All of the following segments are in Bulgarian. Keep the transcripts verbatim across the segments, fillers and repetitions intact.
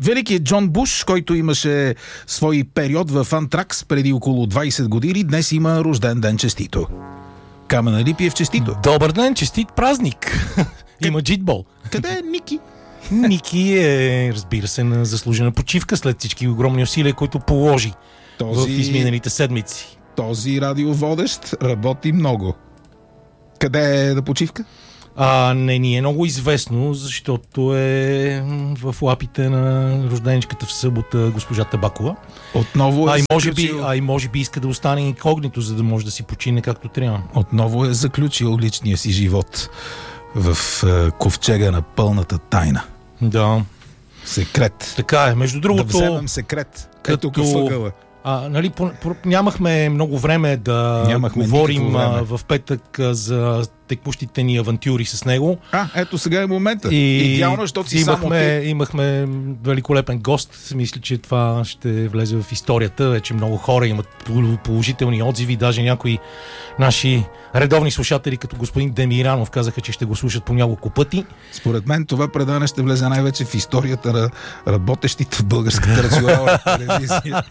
Великият Джон Буш, който имаше свой период в Антракс преди около двайсет години, днес има рожден ден. Честито. Камена Липиев, честито. Добър ден, честит празник. Има джитбол. Къде е Ники? Ники е, разбира се, на заслужена почивка след всички огромни усилия, които положи този... в изминалите седмици. Този радиоводещ работи много. Къде е да почивка? А, не ни е много известно, защото е в лапите на рожденичката в събота госпожа Табакова. Отново е а, и може заключил... би, а и може би иска да остане инкогнито, за да може да си почине както трябва. Отново е заключил личния си живот в е, ковчега на пълната тайна. Да. Секрет. Така е. Между другото... Да вземем секрет. Като... Ето въгъла. А, нали, по, по, нямахме много време да нямахме говорим време. А, в петък а, за текущите ни авантюри с него. А, ето сега е момента. И идеално, защото си имахме, само ти. Имахме великолепен гост. Мисля, че това ще влезе в историята. Вече много хора имат положителни отзиви. Даже някои наши редовни слушатели, като господин Демиранов, казаха, че ще го слушат по няколко пъти. Според мен това предаване ще влезе най-вече в историята на работещите в българската национална телевизия.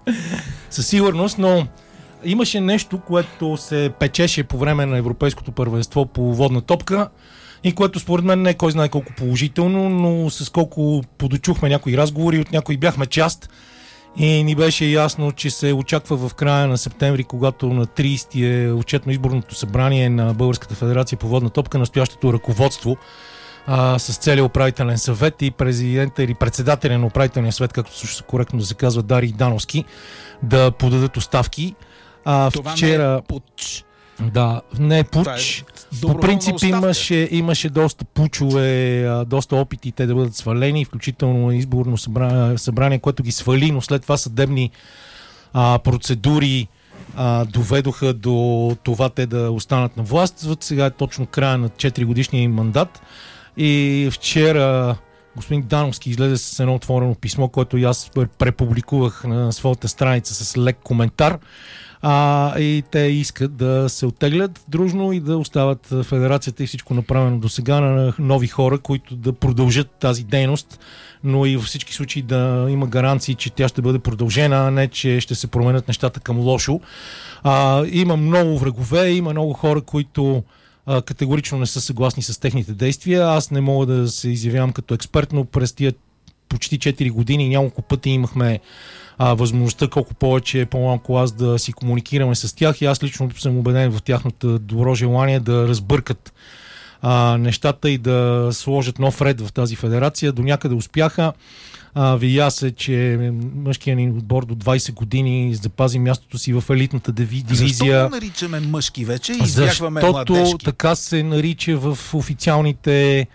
Със сигурност, но имаше нещо, което се печеше по време на Европейското първенство по водна топка и което според мен не е кой знае колко положително, но с колко подочухме някои разговори, от някои бяхме част и ни беше ясно, че се очаква в края на септември, когато на трийсети е отчетно-изборното събрание на Българската федерация по водна топка, настоящото ръководство а, с целия управителен съвет и президента или председателя на управителния съвет, както също коректно да се казва, Дарий Дановски, да подадат оставки. А, това вчера... не е пуч. Да, не е пуч. Е по принцип имаше, имаше доста пучове, доста опити те да бъдат свалени, включително изборно събрание, събрание което ги свали, но след това съдебни а, процедури а, доведоха до това те да останат на власт. Сега е точно края на четири годишния им мандат и вчера господин Дановски излезе с едно отворено писмо, което и аз препубликувах на своята страница с лек коментар. А, и те искат да се оттеглят дружно и да остават федерацията и всичко направено до сега на нови хора, които да продължат тази дейност, но и във всички случаи да има гаранции, че тя ще бъде продължена, а не че ще се променят нещата към лошо. А, има много врагове, има много хора, които а, категорично не са съгласни с техните действия. Аз не мога да се изявявам като експерт, но през тия почти четири години няколко пъти имахме а, възможността колко повече, по-малко аз да си комуникираме с тях и аз лично съм убеден в тяхното добро желание да разбъркат а, нещата и да сложат нов ред в тази федерация. До някъде успяха. А, видя се, че мъжкият ни отбор до двайсет години запази мястото си в елитната дивизия. Защо го наричаме мъжки вече и избягваме младежки? Защото така се нарича в официалните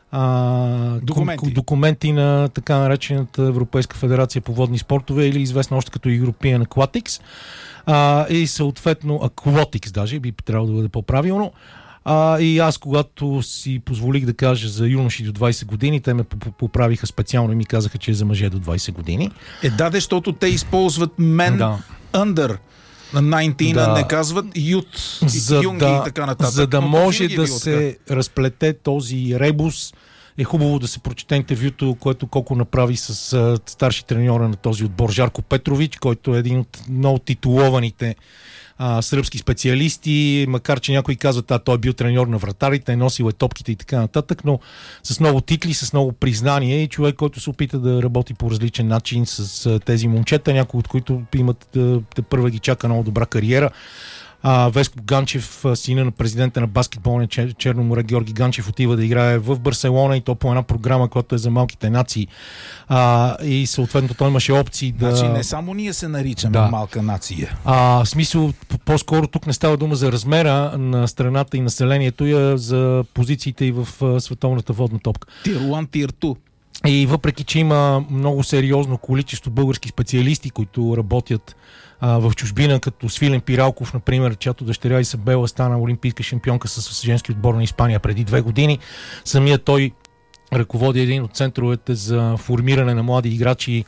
А, документи. документи на така наречената Европейска федерация по водни спортове или известна още като European Aquatics а, и съответно Aquatics даже би трябвало да бъде по-правилно. А, и аз когато си позволих да кажа за юноши до двайсет години, те ме поправиха специално и ми казаха, че е за мъже до двайсет години. Е, да, защото те използват men да. under на деветнайсет, да. не казват ют, за юнги да, и така нататък. За да но може да е се така разплете този ребус, е хубаво да се прочете интервюто, което Коко направи с а, старши треньора на този отбор Жарко Петрович, който е един от много титулованите а, сръбски специалисти, макар че някои казват, а той е бил треньор на вратарите, носил е топките и така нататък, но с много титли, с много признания и човек, който се опита да работи по различен начин с а, тези момчета, някои от които имат да, да първа ги чака много добра кариера. А, Веско Ганчев, сина на президента на баскетболния Чер, Черно море Георги Ганчев, отива да играе в Барселона и то по една програма, която е за малките нации. А, и съответно той имаше опции да... Значи не само ние се наричаме да. малка нация. А, в смисъл, по-скоро тук не става дума за размера на страната и населението, а за позициите и в а, световната водна топка. Тир едно, Тир две. И въпреки, че има много сериозно количество български специалисти, които работят а, в чужбина, като Свилен Пиралков, например, чиято дъщеря Изабела стана олимпийска шампионка с женски отбор на Испания преди две години. Самия той ръководи един от центровете за формиране на млади играчи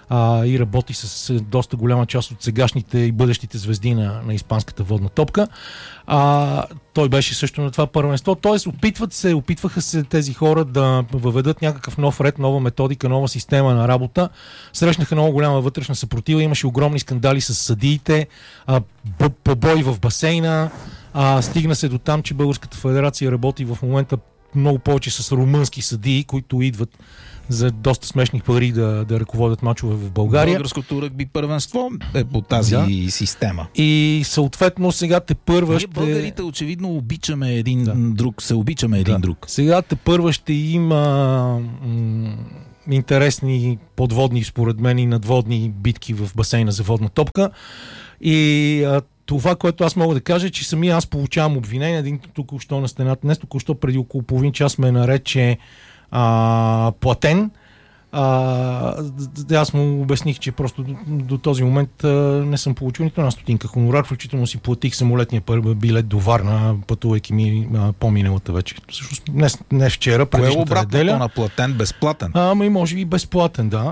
а, и работи с доста голяма част от сегашните и бъдещите звезди на, на испанската водна топка. А, той беше също на това първенство. Тоест, опитват се, опитваха се тези хора да въведат някакъв нов ред, нова методика, нова система на работа. Срещнаха много голяма вътрешна съпротива, имаше огромни скандали с съдиите, а, побои в басейна. А, стигна се до там, че Българската федерация работи в момента много повече с румънски съдии, които идват за доста смешни пари да, да ръководят мачове в България. Българското ръгби първенство е по тази да. система. И съответно сега те първа Ние ще... българите очевидно обичаме един да. друг, се обичаме един да. друг. Сега те първа ще има м- интересни подводни, според мен, и надводни битки в басейна за водна топка. И а, това, което аз мога да кажа, е, че самия аз получавам обвинение. Един току-що на стената, днес току-що преди около половин час ме нарече а, платен. А, аз му обясних, че просто до, до този момент а, не съм получил нито една стотинка хонорар, включително си платих самолетния първи билет до Варна, пътувайки ми а, по-миналата вечер. Всъщност не, не вчера, предишната неделя. Кое е на платен, безплатен? Ама и може би безплатен, да.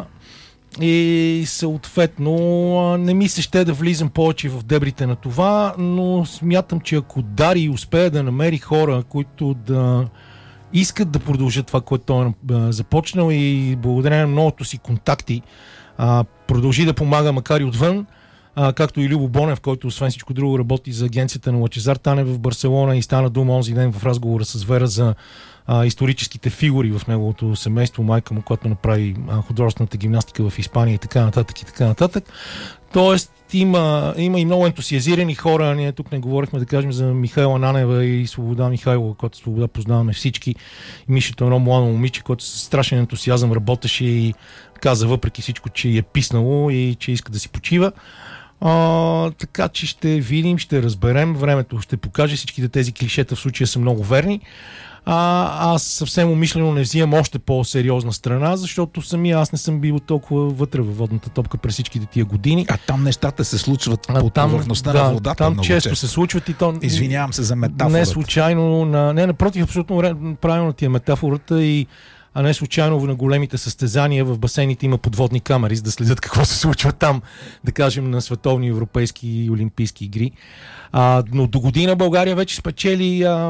И съответно не ми се ще да влизам повече в дебрите на това, но смятам, че ако Дари успее да намери хора, които да искат да продължат това, което той е започнал, и благодарение на многото си контакти а, продължи да помага, макар и отвън, а, както и Любо Бонев, който освен всичко друго работи за агенцията на Лъчезар Танев в Барселона, и стана дума онзи ден в разговора с Вера за а, историческите фигури в неговото семейство, майка му, която направи а, художествената гимнастика в Испания и така нататък и така нататък. Тоест има, има и много ентусиазирани хора. Ние тук не говорихме, да кажем, за Михайла Нанева и Свобода Михайлова, която Свобода познаваме всички. И Мишето е едно младо момиче, което с страшен ентусиазъм работеше и каза въпреки всичко, че е писнало и че иска да си почива. А, така че ще видим, ще разберем. Времето ще покаже. Всичките тези клишета в случая са много верни. А, аз съвсем умишлено не взимам още по-сериозна страна, защото самия аз не съм бил толкова вътре във водната топка през всичките тия години. А там нещата се случват по повърхността да, на водата. Там често, често се случват и то... Извинявам се за метафората. Не случайно... На, не, напротив, абсолютно правилна ти е метафората, и а не случайно на големите състезания в басейните има подводни камери, за да следят какво се случва там, да кажем, на световни, европейски и олимпийски игри. А, но до година България вече спечели а,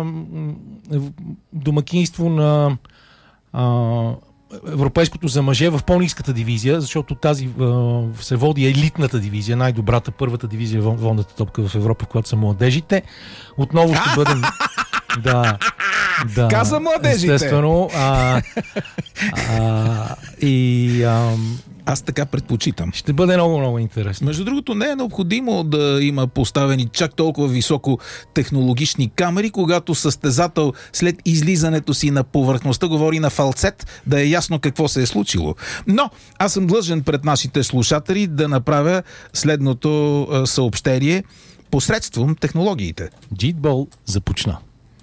домакинство на а, европейското за мъже в по-ниската дивизия, защото тази а, се води елитната дивизия, най-добрата, първата дивизия в водната топка в Европа, която са младежите. Отново ще бъдем... Да, да. Каза младежите. Естествено. А, а, и а, аз така предпочитам. Ще бъде много, много интересно. Между другото, не е необходимо да има поставени чак толкова високо технологични камери, когато състезател след излизането си на повърхността говори на фалцет, да е ясно какво се е случило. Но аз съм длъжен пред нашите слушатели да направя следното съобщение посредством технологиите. Джитбол започна.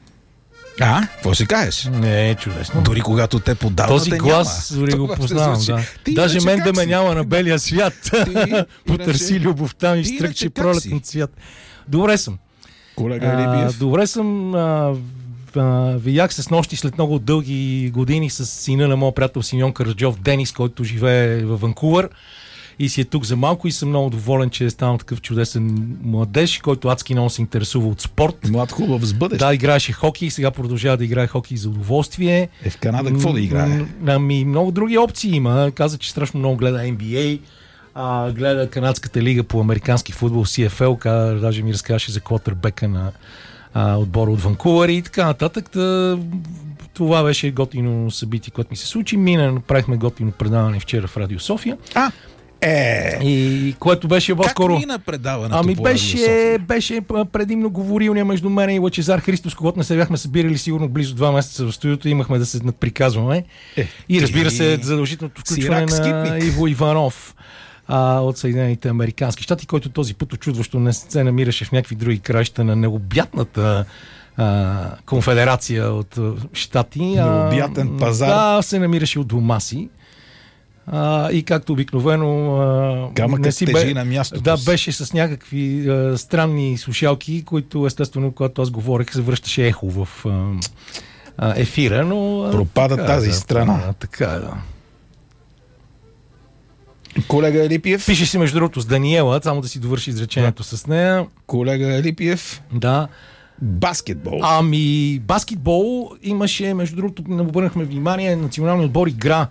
А, какво ще кажеш? Не, е чудесно. Дори когато те подават, този глас няма. дори го познавам, да. Даже мен да ме няма на белия свят. Потърси любовта ми, стръкче пролетен цвят. Добре съм. Колега Елибиев. Добре съм. А, а, видях се с нощи след много дълги години с сина на моят приятел Симеон Караджов, Денис, който живее във Ванкувър и си е тук за малко, и съм много доволен, че е станал такъв чудесен младеж, който адски много се интересува от спорт. Млад хубав с бъдеще. Да, играеше хокей, сега продължава да играе хокей за удоволствие. Е, в Канада какво да играе? Ами, много други опции има. Каза, че страшно много гледа Н Б А, а, гледа канадската лига по американски футбол, Си Еф Ел, ка, даже ми разказваше за квотербека на а, отбора от Ванкувър и така нататък. Та, това беше готино събитие, което ми се случи. Мина, направихме готино предаване вчера в Радио София. А, Е, и което беше по-скоро... Как мина предаването Ами по беше, беше предимно говорилния между мен и Лъчезар Христов, когато не се бяхме събирали сигурно близо два месеца в студиото, имахме да се надприказваме. Е, и разбира се, задължителното включване на Иво Иванов а, от Съединените американски щати, който този път очудващо не се намираше в някакви други краища на необятната а, конфедерация от щати. Необятен пазар. Да, се намираше от дома си. А, и както обикновено а, не си бе, на мястото да, беше с някакви а, странни слушалки, които естествено, когато аз говорех, се връщаше ехо в а, а, ефира, но... Пропада така, тази да, страна. Да, така е, да. Колега Елипиев. Пише си между другото с Даниела, само да си довърши изречението да. С нея. Колега Елипиев. Да. Баскетбол. Ами, баскетбол имаше, между другото, не обърнахме внимание, националният отбор игра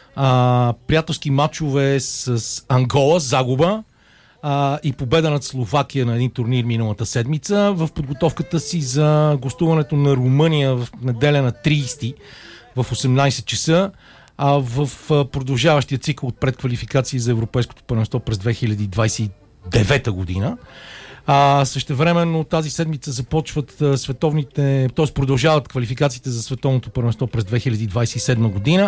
а, приятелски матчове с Ангола, загуба, а, и победа над Словакия на един турнир миналата седмица. В подготовката си за гостуването на Румъния в неделя на трийсети в осемнайсет часа, а в а, продължаващия цикъл от предквалификации за Европейското първенство през две хиляди двайсет и девета година. А, същевременно тази седмица започват а, световните, т.е. продължават квалификациите за световното първенство през две хиляди двайсет и седма година.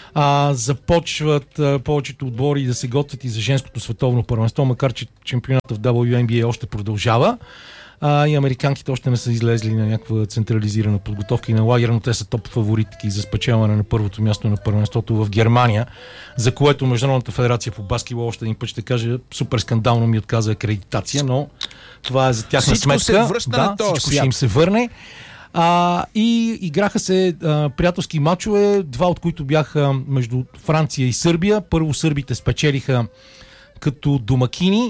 А, започват а, повечето отбори да се готвят и за женското световно първенство, макар че чемпионата в дабъл ю ен би ей още продължава. А, и американките още не са излезли на някаква централизирана подготовка и на лагер, но те са топ фаворитки за спечелване на първото място на първенството в Германия, за което Международната федерация по баскетбол, още един път ще кажа, супер скандално ми отказа акредитация, но това е за тяхна всичко сметка. Се връща да, на този всичко свят. ще им се върне. А, и играха се а, приятелски матчове, два от които бяха между Франция и Сърбия. Първо сърбите спечелиха като домакини,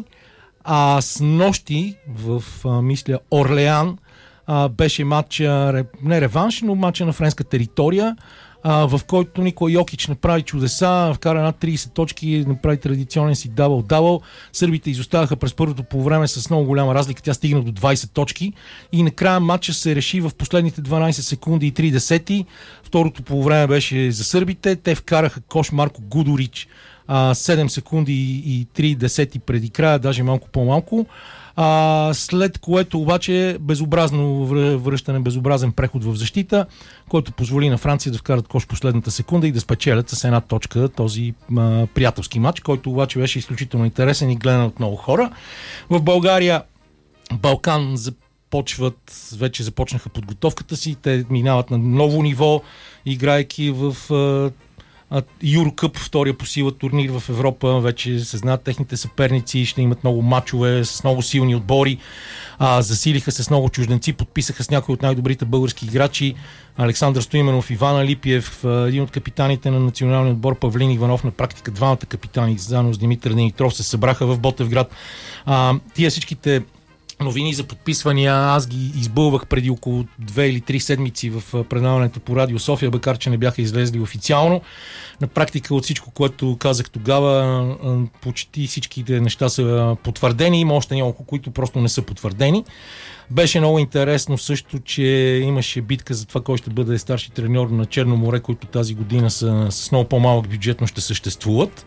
а с нощи в, а, мисля, Орлеан а, беше матча, не реванш, но матча на френска територия, а, в който Никола Йокич направи чудеса, вкара над трийсет точки, направи традиционен си дабъл-дабъл. Сърбите изоставаха през първото полувреме с много голяма разлика, тя стигна до двайсет точки и накрая матча се реши в последните дванайсет секунди и три десети. Второто полувреме беше за сърбите, те вкараха кош Марко Гудорич седем секунди и три десети преди края, даже малко по-малко. А, след което обаче безобразно връщане, безобразен преход в защита, който позволи на Франция да вкарат кош последната секунда и да спечелят с една точка този а, приятелски матч, който обаче беше изключително интересен и гледан от много хора. В България Балкан започват, вече започнаха подготовката си, те минават на ново ниво, играйки в а, Юрокъп, втория по сила турнир в Европа. Вече се знаят техните съперници, ще имат много мачове с много силни отбори. А, засилиха се с много чужденци, подписаха с някои от най-добрите български играчи. Александър Стоименов, Иван Алипиев, един от капитаните на националния отбор Павлин Иванов, на практика двамата капитани, заедно с Димитър Димитров, се събраха в Ботевград. А, тия всичките новини за подписвания аз ги избълвах преди около две или три седмици в предаването по Радио София, макар че не бяха излезли официално. На практика от всичко, което казах тогава, почти всичките неща са потвърдени. Има още няколко, които просто не са потвърдени. Беше много интересно също, че имаше битка за това кой ще бъде старши треньор на Черно море, които тази година са с много по-малък бюджет, но ще съществуват.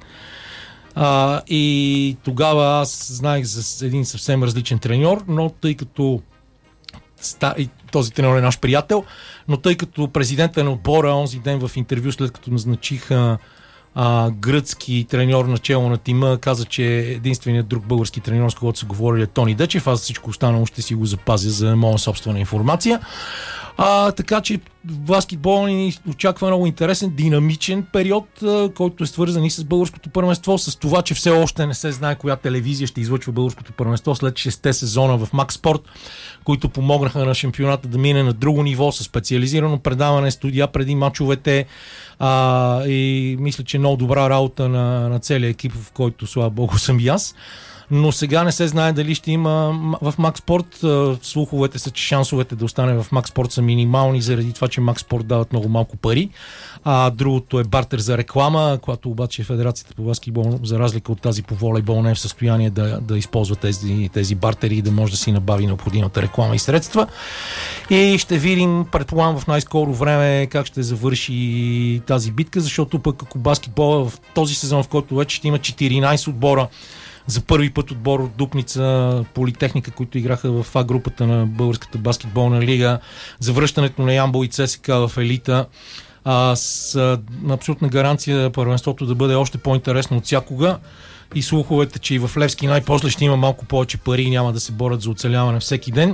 А, и тогава аз знаех за един съвсем различен треньор, но тъй като ста, и този треньор е наш приятел, но тъй като президентът на отбора онзи ден в интервю, след като назначиха а, гръцки треньор начело на тима, каза, че единственият друг български треньор, с когото са говорили, е Тони Дечев. Аз всичко останало ще си го запазя за моя собствена информация. А, така че баскетбол ни очаква много интересен, динамичен период, а, който е свързан и с българското първенство, с това, че все още не се знае коя телевизия ще излъчва българското първенство след шесте сезона в Макс Спорт, които помогнаха на шампионата да мине на друго ниво с специализирано предаване, студия преди мачовете, а, и мисля, че много добра работа на, на целия екип, в който, слава богу, съм и аз. Но сега не се знае дали ще има в Макспорт. Слуховете са, че шансовете да остане в Макспорт са минимални, заради това, че Макспорт дават много малко пари. А другото е бартер за реклама, която обаче Федерацията по баскетбол, за разлика от тази по волейбол, не е в състояние да, да използва тези, тези бартери и да може да си набави необходимата реклама и средства. И ще видим, предполагам, в най-скоро време как ще завърши тази битка, защото пък ако баскетбол в този сезон, в който вече ще има четиринайсет отбора, за първи път отбор от Дупница, Политехника, които играха в А групата на Българската баскетболна лига, за връщането на Ямбол и ЦСКА в елита, а, с а, абсолютна гаранция първенството да бъде още по-интересно от всякога. И слуховете, че и в Левски най-после ще има малко повече пари и няма да се борят за оцеляване всеки ден.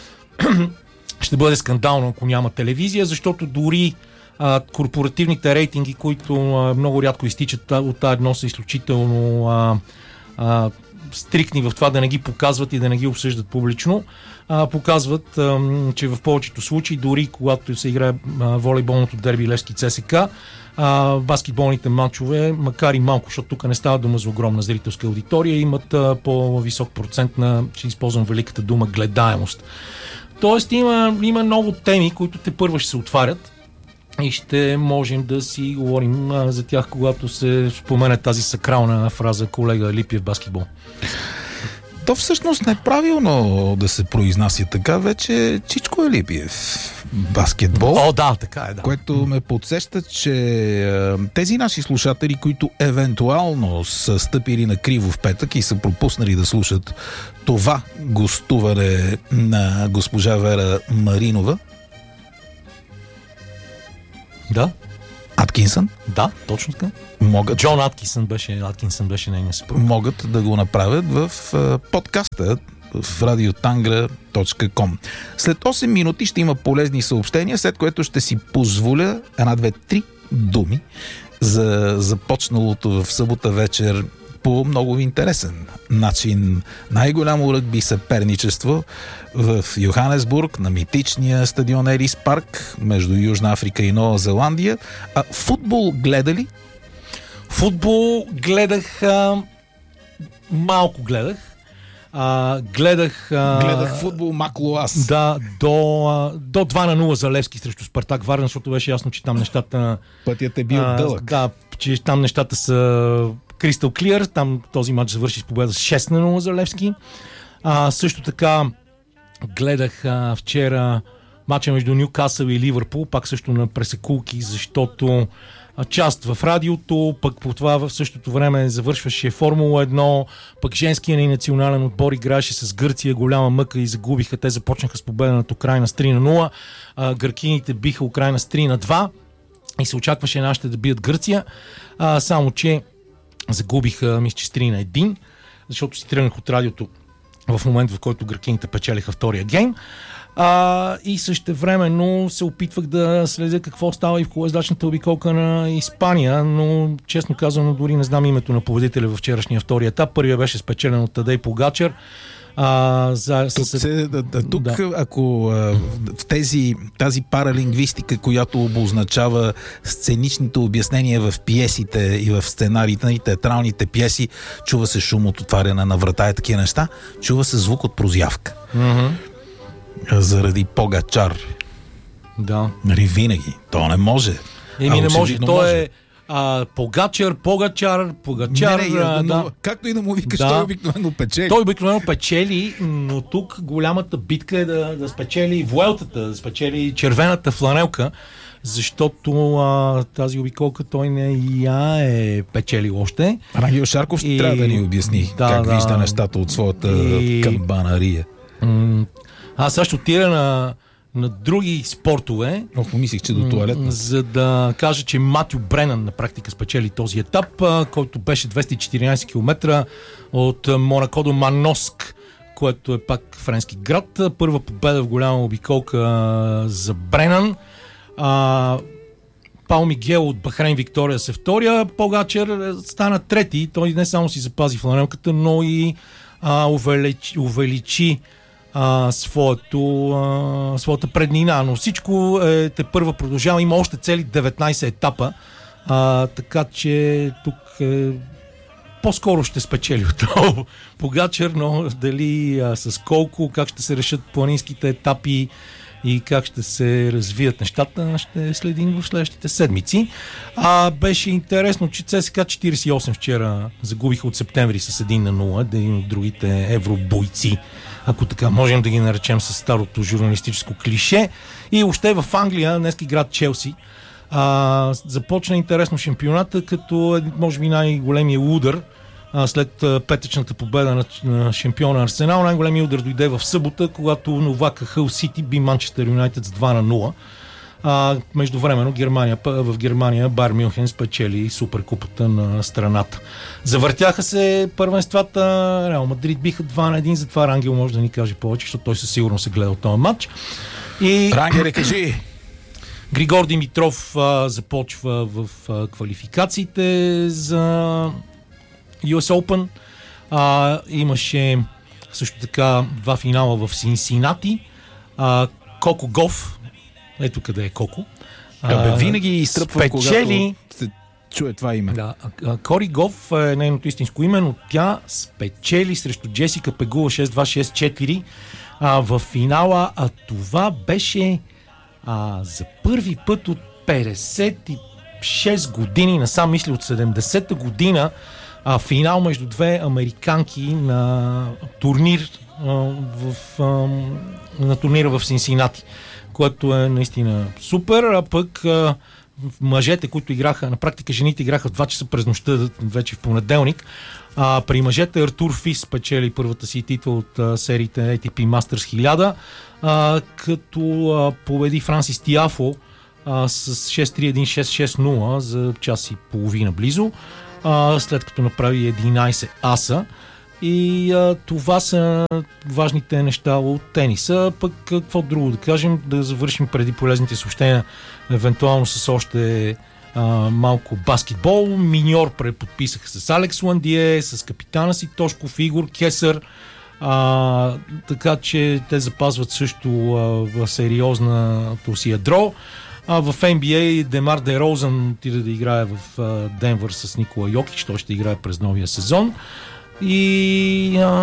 Ще бъде скандално, ако няма телевизия, защото дори а, корпоративните рейтинги, които а, много рядко изтичат от А едно, са изключително а, а, стриктни в това да не ги показват и да не ги обсъждат публично. А, показват, а, че в повечето случаи, дори когато се играе а, волейболното дерби Левски ЦСК, а, баскетболните матчове, макар и малко, защото тук не става дума за огромна зрителска аудитория, имат а, по-висок процент на, ще използвам великата дума, гледаемост. Тоест има, има много теми, които те първо ще се отварят и ще можем да си говорим а, за тях, когато се спомене тази сакрална фраза колега Липиев баскетбол. То всъщност не е правилно да се произнася така, вече Чичко е Липиев баскетбол. О, да, така е, да. Което ме подсеща, че тези наши слушатели, които евентуално са стъпили на криво в петък и са пропуснали да слушат това гостуване на госпожа Вера Маринова. Да. Аткинсън? Да, точно така. Могат, Джон Аткинсън беше, Аткинсън беше нейния съпруг. Могат да го направят в подкаста в радиотангра точка ком. След осем минути ще има полезни съобщения, след което ще си позволя една, две, три думи за започналото в събота вечер по много интересен начин най-голямо ръгби съперничество в Йоханесбург на митичния стадион Елис Парк между Южна Африка и Нова Зеландия. А футбол гледа ли? Футбол гледах, а, малко гледах. А, гледах... А, гледах футбол Маклоас. Да, до, а, до два на нула за Левски срещу Спартак Варна, защото беше ясно, че там нещата... Пътят е бил а, дълъг. Да, че там нещата са Crystal Clear. Там този матч завърши с победа с шест на нула за Левски. А, също така гледах а, вчера матча между Нюкасъл и Ливърпул, пак също на пресекулки, защото част в радиото, пък по това в същото време завършваше Формула едно, пък женския ни национален отбор играеше с Гърция, голяма мъка и загубиха. Те започнаха с победа над Украйна с три на нула. А, гъркините биха Украйна с три на два и се очакваше нашите да бият Гърция, а, само че загубиха, мисля, че с три на едно, защото си тръгнах от радиото в момент, в който гъркините печелиха втория гейм. А, и същевременно се опитвах да следя какво става и в колоездачната обиколка на Испания, но честно казано дори не знам името на победителя във вчерашния втори етап. Първия беше спечелен от Тадей Погачар. А, за, тук, с... се, да, да, тук да. Ако а, в тези, тази паралингвистика, която обозначава сценичните обяснения в пиесите и в сценариите и театралните пиеси, чува се шум от отваряне на врата и такива неща, чува се звук от прозявка. Mm-hmm. Заради Погачар. Да. Нали, винаги. То не може. Еми не може. То може. Е а, Погачар, Погачар, Погачар. Не, не, а, да. Но, както и да му викаш, да. той обикновено печели. Той обикновено печели, но тук голямата битка е да, да спечели Вуелтата, да спечели червената фланелка, защото а, тази обиколка той не я е печелил още. Рангел Шарков ще и... трябва да ни обясни да, как да. вижда нещата от своята и... камбанария. М- Аз също отида на, на други спортове. Ох, помислих, че до туалетна. За да кажа, че Матю Бренан на практика спечели този етап, който беше двеста и четиринайсет километра от Монако до Маноск, което е пак френски град. Първа победа в голяма обиколка за Бренан. А, Паул Мигел от Бахрейн Виктория се втория. Погачар стана трети. Той не само си запази фланелката, но и а, увеличи, увеличи А, своето, а, своята преднина, но всичко е, те първа продължава. Има още цели деветнайсет етапа, а, така че тук е, по-скоро ще спечели от Погачар, но дали а, с колко, как ще се решат планинските етапи и как ще се развият нещата, ще следим в следващите седмици. А, беше интересно, че ЦСКА четирийсет и осем вчера загубиха от септември с един на нула, да един от другите евробойци, ако така можем да ги наречем с старото журналистическо клише. И още в Англия, днески град Челси, а, започна интересно шампионата, като може би най-големия удар а, след а, петъчната победа на, на шампиона Арсенал. Най-големия удар дойде в събота, когато новака Хъл Сити би Манчестър Юнайтед с два на нула. А, междувременно Германия, в Германия Байер Мюнхен спечели суперкупата на страната. Завъртяха се първенствата, Реал Мадрид биха два на едно, затова Рангел може да ни каже повече, защото той със сигурност се гледал този матч. И Рангел, кажи! Григор Димитров а, започва в а, квалификациите за Ю Ес Open. А, имаше също така два финала в Синсинати. А, Коко Гоф, ето къде е Коко. Абе, винаги изтръпва, спечели... когато се чуе това име. Да, Кори Гоф е нейното истинско име, но тя спечели срещу Джесика Пегула шест два шест четири а, в финала. А това беше а, за първи път от петдесет и шест години, насам мисля от седемдесета година, а, финал между две американки на турнир а, в, а, на турнира в Синсинати, което е наистина супер, а пък а, мъжете, които играха, на практика жените играха в два часа през нощта, вече в понеделник. А, при мъжете Артур Фис печели първата си титла от а, сериите Ей Ти Пи Masters хиляда, а, като а, победи Франсис Тиафо а, с шест три едно шест шест нула за час и половина близо, а, след като направи единайсет аса. И а, това са важните неща от тениса. Пък какво друго да кажем, да завършим преди полезните съобщения, евентуално с още а, малко баскетбол. Миньор преподписаха с Алекс Ландие, с капитана си Тошков, Игор Кесър, а, така че те запазват също а, сериозното си ядро. А в Ен Би Ей Демар Де Розън отиде да играе в а, Денвър с Никола Йокич, той ще играе през новия сезон. И а,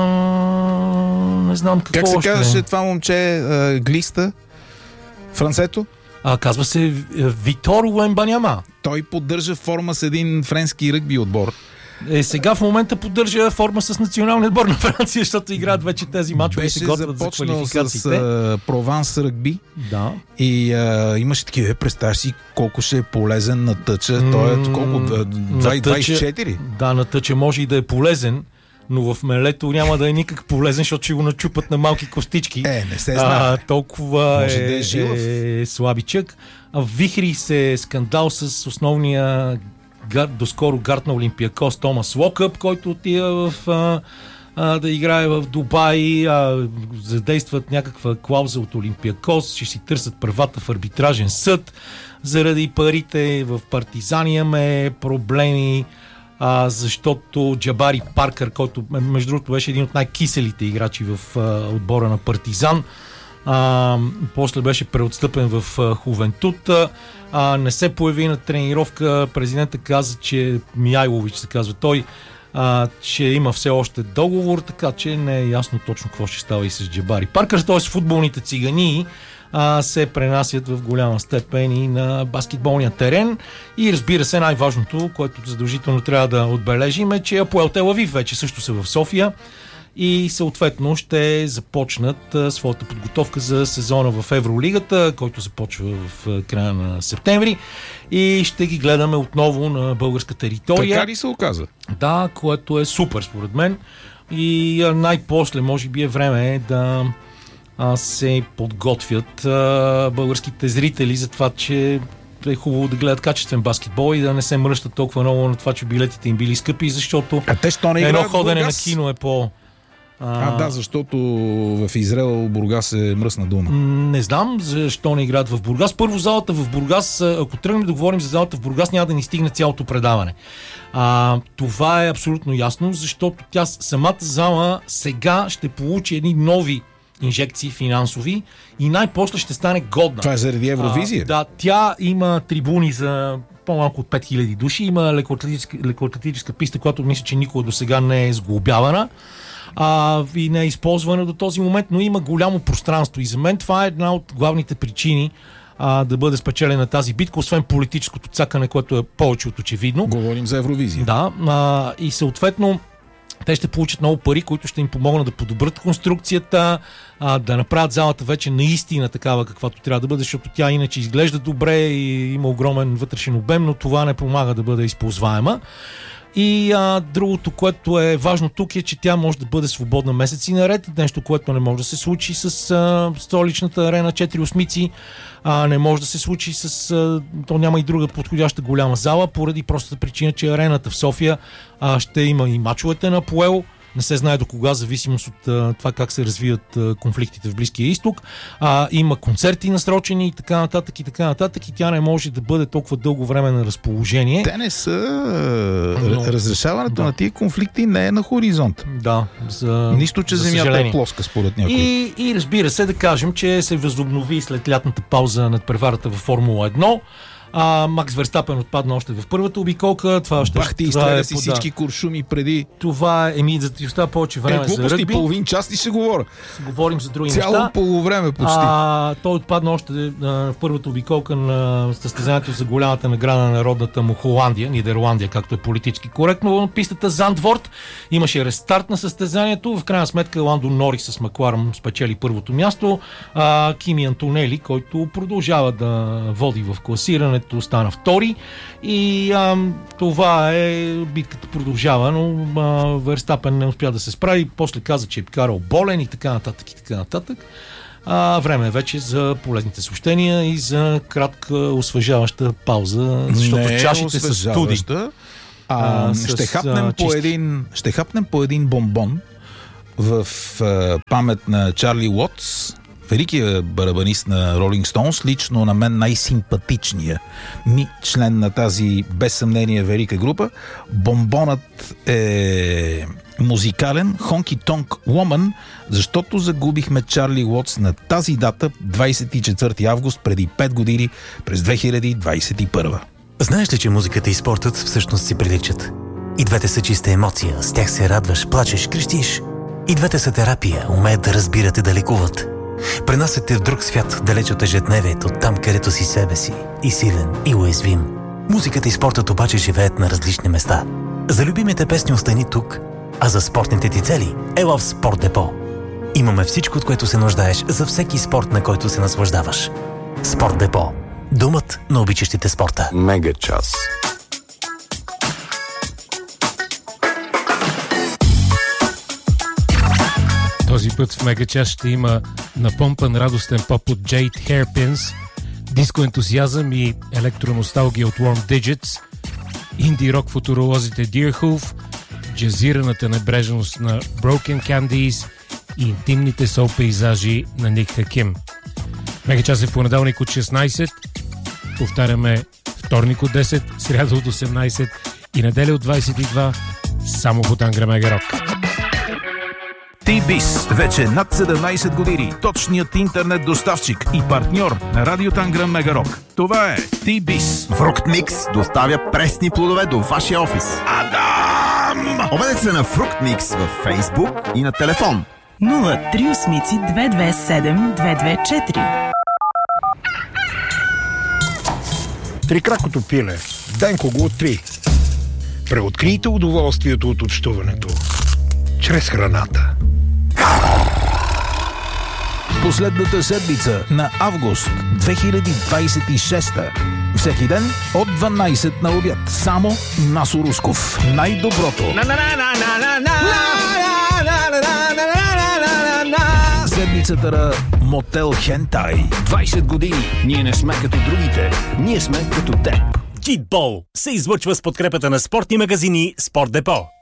не знам какво още. Как се казваше това момче, а, глиста, францето? А, казва се Витор Уембаняма. Той поддържа форма с един френски ръгби отбор. Е, сега в момента поддържа форма с националния отбор на Франция, защото играят вече тези мачове и се готвят за квалификациите. Беше започнал с Прованс ръгби. Да. И а, имаше такива, представяш си колко ще е полезен на тъча. Mm, Той е колко? двайсет и четири? Да, на тъча може и да е полезен, но в мелето няма да е никак полезен, защото ще го начупат на малки костички. Е, не се знае. Толкова може е, да е жилав. е слабичък. А вихри се скандал с основния гар, доскоро гард на Олимпиакос Томас Локъп, който отива в, а, а, да играе в Дубай. А, задействат някаква клауза от Олимпиакос, ще си търсят правата в арбитражен съд. Заради парите в Партизан имаме проблеми, а, защото Джабари Паркър, който между другото беше един от най-киселите играчи в а, отбора на Партизан, а, после беше преотстъпен в а, Хувентут, а, не се появи на тренировка. Президента каза, че Мияйлович се казва той, а, че има все още договор, така че не е ясно точно какво ще става и с Джабари Паркър. Т.е. футболните цигани а, се пренасят в голяма степен и на баскетболния терен. И разбира се, най-важното, което задължително трябва да отбележим, е, че Апоел Тел Авив вече също са в София и съответно ще започнат а, своята подготовка за сезона в Евролигата, който започва в а, края на септември, и ще ги гледаме отново на българска територия. Така ли се оказа? Да, което е супер според мен. И а, най-после може би е време да а, се подготвят а, българските зрители за това, че е хубаво да гледат качествен баскетбол и да не се мръщат толкова много на това, че билетите им били скъпи, защото а те, що не едно ходене на кино е по... А, а, да, защото в Израел Бургас е мръсна дума. Не знам защо не играят в Бургас. Първо, залата в Бургас, ако тръгнем да говорим за залата в Бургас, няма да ни стигне цялото предаване. А, това е абсолютно ясно, защото тя, самата зала сега ще получи едни нови инжекции финансови и най-после ще стане годна. Това е заради Евровизия? А, да, тя има трибуни за по-малко от пет хиляди души, има лекоатлетическа, лекоатлетическа писта, която мисля, че никога до сега не е сглобявана а, и не е използвана до този момент, но има голямо пространство и за мен това е една от главните причини а, да бъде спечелена тази битка, освен политическото цакане, което е повече от очевидно. Говорим за Евровизия. Да, а, и съответно те ще получат много пари, които ще им помогнат да подобрят конструкцията, а, да направят залата вече наистина такава, каквато трябва да бъде, защото тя иначе изглежда добре и има огромен вътрешен обем, но това не помага да бъде използваема. И а, другото, което е важно тук, е, че тя може да бъде свободна месеци наред, нещо, което не може да се случи с а, столичната арена четири осмици, а, не може да се случи с... А, то няма и друга подходяща голяма зала, поради простата причина, че арената в София а, ще има и мачовете на Апоел, Не се знае до кога, зависимост от а, това как се развият а, конфликтите в Близкия изток. А, има концерти насрочени и така нататък и така нататък и тя не може да бъде толкова дълго време на разположение. Те не са... Но... Разрешаването да. на тия конфликти не е на хоризонт. Да. За... Нищо, че за земята съжаление. е плоска, според някой. И, и разбира се, да кажем, че се възобнови след лятната пауза над преварата във Формула едно. А, Макс Верстапен отпадна още в първата обиколка. Това още Бах ти изстреля си всички куршуми преди. Това е, еми, да ти остава повече време е, за ръгби. Половин час и ще говоря. Ще говорим за други Цяло неща. полувреме почти. А, той отпадна още а, в първата обиколка на състезанието за голямата награда на народната му Холандия, Нидерландия, както е политически коректно, на пистата Зандворт. Имаше рестарт на състезанието. В крайна сметка Ландо Норис с Макларен спечели първото място. А, Кими Антонели, който продължава да води в класирането, стана втори и а, това е, битката продължава, но а, Верстапен не успя да се справи, после каза, че е карал болен и така нататък и така нататък. А, време е вече за полезните съобщения и за кратка освежаваща пауза, защото не чашите са студи. А, а, с, ще, хапнем а, по един, ще хапнем по един бомбон в а, памет на Чарли Уотс, великият барабанист на Rolling Stones, лично на мен най-симпатичния ми член на тази без съмнение велика група. Бомбонът е музикален Honky Tonk Woman, защото загубихме Чарли Уотс на тази дата, двадесет и четвърти август, преди пет години, през две хиляди двадесет и първа. Знаеш ли, че музиката и спортът всъщност си приличат? И двете са чиста емоция, с тях се радваш, плачеш, крещиш. И двете са терапия, умеят да разбират и да лекуват. Пренасят те в друг свят, далеч от ежедневието, там където си себе си, и силен, и уязвим. Музиката и спортът обаче живеят на различни места. За любимите песни остани тук, а за спортните ти цели ела в Спорт Депо. Имаме всичко, от което се нуждаеш за всеки спорт, на който се наслаждаваш. Спорт Депо. Домът на обичащите спорта. Мега час. Този път в Мегачас ще има напомпан радостен поп от Jade Hairpins, диско-ентусиазъм и електроносталгия от Warm Digits, инди-рок футуролозите Deerhoof, джазираната небрежност на Broken Candies и интимните сол-пейзажи на Ник Хаким. Мегачас е в понеделник от шестнадесет, повтаряме вторник от десет, сряда от осемнадесет и неделя от двадесет и два, само по Тангра Мега Рок. T-Biz. Вече над седемнадесет години. Точният интернет доставчик и партньор на Радио Танграм Мега Рок. Това е T-Biz. Фруктмикс доставя пресни плодове до вашия офис. Адам! Обадете се на Фруктмикс във Фейсбук и на телефон нула три осем две две седем две две четири. Трикракото пиле. Денко го откри. Преоткрийте удоволствието от общуването чрез храната. Последната седмица на август две хиляди двадесет и шеста. Всеки ден от дванадесет на обяд. Само Насо Русков. Най-доброто. Седмицата на Мотел Хентай. двадесет години. Ние не сме като другите. Ние сме като теб. Джитбол се излъчва с подкрепата на спортни магазини Спорт Депо.